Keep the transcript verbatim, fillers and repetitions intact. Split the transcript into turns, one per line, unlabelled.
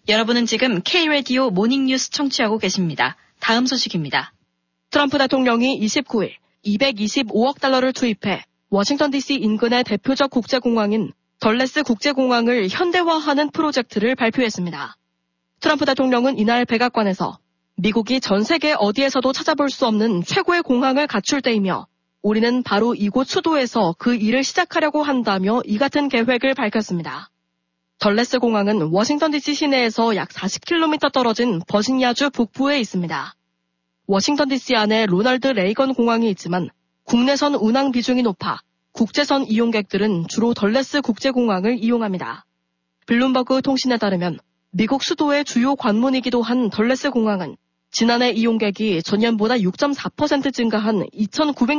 여러분은 지금 K-라디오 모닝뉴스 청취하고 계십니다. 다음 소식입니다.
트럼프 대통령이 이십구일 이백이십오억 달러를 투입해 워싱턴 디씨 인근의 대표적 국제공항인 덜레스 국제공항을 현대화하는 프로젝트를 발표했습니다. 트럼프 대통령은 이날 백악관에서 미국이 전 세계 어디에서도 찾아볼 수 없는 최고의 공항을 갖출 때이며 우리는 바로 이곳 수도에서 그 일을 시작하려고 한다며 이 같은 계획을 밝혔습니다. 덜레스 공항은 워싱턴 디씨 시내에서 약 사십 킬로미터 떨어진 버지니아주 북부에 있습니다. 워싱턴 디씨 안에 로널드 레이건 공항이 있지만 국내선 운항 비중이 높아 국제선 이용객들은 주로 덜레스 국제공항을 이용합니다. 블룸버그 통신에 따르면 미국 수도의 주요 관문이기도 한 덜레스 공항은 지난해 이용객이 전년보다 육 점 사 퍼센트 증가한 이천구백